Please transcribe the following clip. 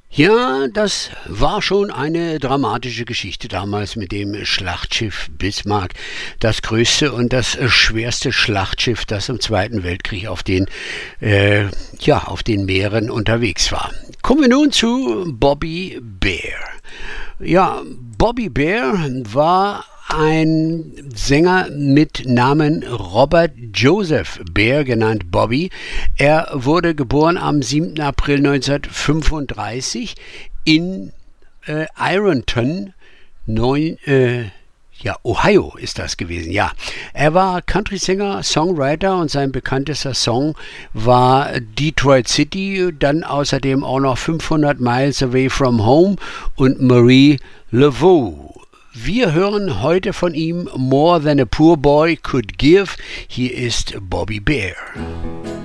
Ja, das war schon eine dramatische Geschichte damals mit dem Schlachtschiff Bismarck. Das größte und das schwerste Schlachtschiff, das im Zweiten Weltkrieg auf den Meeren unterwegs war. Kommen wir nun zu Bobby Bare. Ja, Bobby Bare war ein Sänger mit Namen Robert Joseph Bare, genannt Bobby. Er wurde geboren am 7. April 1935 in Ironton, Ohio ist das gewesen, ja. Er war Country-Sänger, Songwriter und sein bekanntester Song war Detroit City, dann außerdem auch noch 500 Miles Away from Home und Marie Laveau. Wir hören heute von ihm More Than a Poor Boy Could Give. Hier ist Bobby Bare.